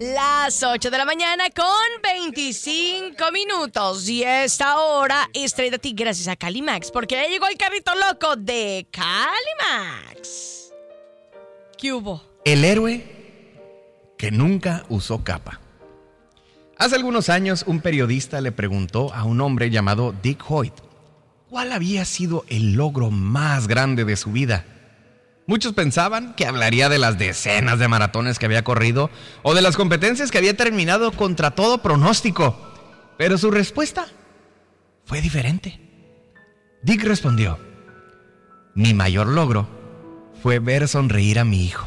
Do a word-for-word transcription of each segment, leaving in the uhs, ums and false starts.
Las ocho de la mañana con veinticinco minutos. Y esta hora es traída a ti gracias a Calimax, porque ya llegó el carrito loco de Calimax. ¿Qué hubo? El héroe que nunca usó capa. Hace algunos años un periodista le preguntó a un hombre llamado Dick Hoyt cuál había sido el logro más grande de su vida. Muchos pensaban que hablaría de las decenas de maratones que había corrido o de las competencias que había terminado contra todo pronóstico, pero su respuesta fue diferente. Dick respondió: mi mayor logro fue ver sonreír a mi hijo.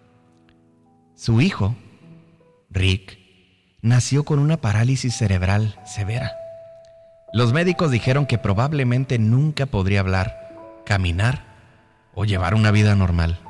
Su hijo, Rick, nació con una parálisis cerebral severa. Los médicos dijeron que probablemente nunca podría hablar, caminar o llevar una vida normal.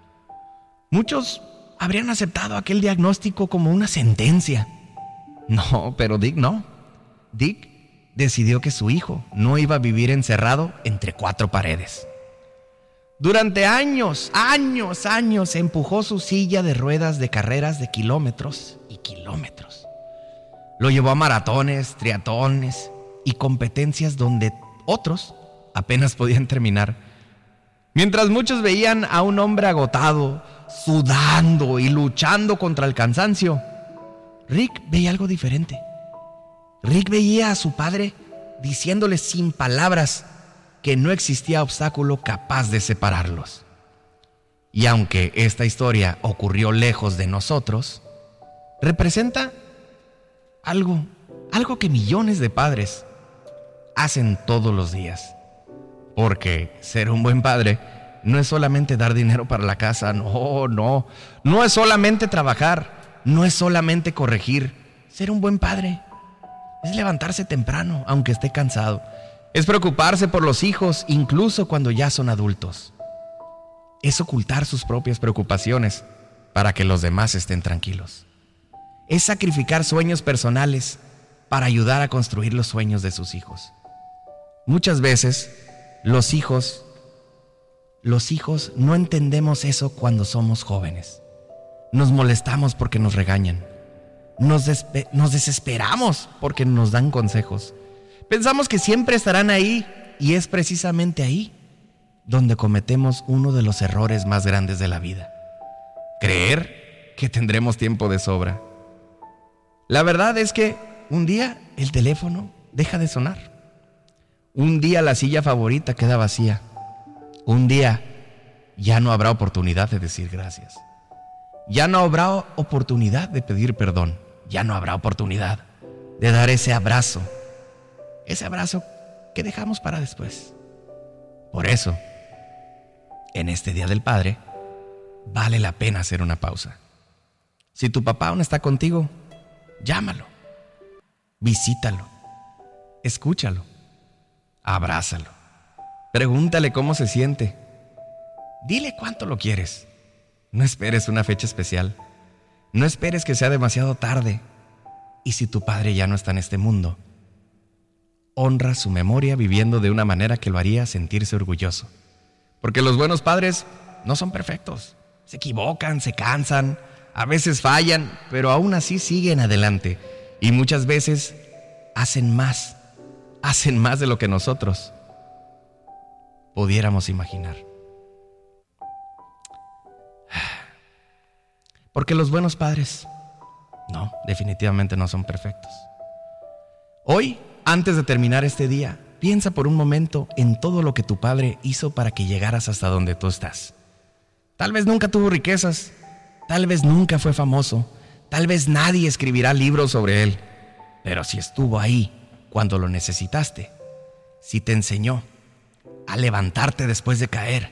Muchos habrían aceptado aquel diagnóstico como una sentencia. No, pero Dick no. Dick decidió que su hijo no iba a vivir encerrado entre cuatro paredes. Durante años, años, años empujó su silla de ruedas de carreras de kilómetros y kilómetros. Lo llevó a maratones, triatones y competencias donde otros apenas podían terminar. Mientras muchos veían a un hombre agotado, sudando y luchando contra el cansancio, Rick veía algo diferente. Rick veía a su padre diciéndole sin palabras que no existía obstáculo capaz de separarlos. Y aunque esta historia ocurrió lejos de nosotros, representa algo, algo que millones de padres hacen todos los días. Porque ser un buen padre no es solamente dar dinero para la casa, no, no. No es solamente trabajar, no es solamente corregir. Ser un buen padre es levantarse temprano, aunque esté cansado. Es preocuparse por los hijos, incluso cuando ya son adultos. Es ocultar sus propias preocupaciones para que los demás estén tranquilos. Es sacrificar sueños personales para ayudar a construir los sueños de sus hijos. Muchas veces Los hijos, los hijos no entendemos eso cuando somos jóvenes. Nos molestamos porque nos regañan. Nos, despe- nos desesperamos porque nos dan consejos. Pensamos que siempre estarán ahí y es precisamente ahí donde cometemos uno de los errores más grandes de la vida: creer que tendremos tiempo de sobra. La verdad es que un día el teléfono deja de sonar. Un día la silla favorita queda vacía. Un día ya no habrá oportunidad de decir gracias. Ya no habrá oportunidad de pedir perdón. Ya no habrá oportunidad de dar ese abrazo. Ese abrazo que dejamos para después. Por eso, en este Día del Padre, vale la pena hacer una pausa. Si tu papá aún está contigo, llámalo, visítalo, escúchalo. Abrázalo. Pregúntale cómo se siente. Dile cuánto lo quieres. No esperes una fecha especial. No esperes que sea demasiado tarde. Y si tu padre ya no está en este mundo, honra su memoria viviendo de una manera que lo haría sentirse orgulloso. Porque los buenos padres no son perfectos. Se equivocan, se cansan, a veces fallan, pero aún así siguen adelante. Y muchas veces hacen más. Hacen más de lo que nosotros pudiéramos imaginar. Porque los buenos padres, no, definitivamente no son perfectos. Hoy, antes de terminar este día, piensa por un momento en todo lo que tu padre hizo para que llegaras hasta donde tú estás. Tal vez nunca tuvo riquezas, tal vez nunca fue famoso, tal vez nadie escribirá libros sobre él, pero si estuvo ahí cuando lo necesitaste, si te enseñó a levantarte después de caer,